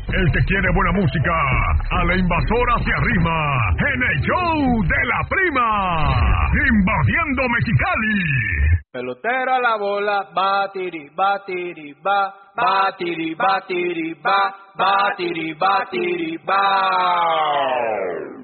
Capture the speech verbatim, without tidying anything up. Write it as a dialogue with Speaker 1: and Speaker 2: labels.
Speaker 1: El que quiere buena música, a la invasora se arrima en el show de la prima, invadiendo Mexicali.
Speaker 2: Pelotero a la bola, batiri, batiri, ba, batiri, batiri, ba, batiri, batiri, ba.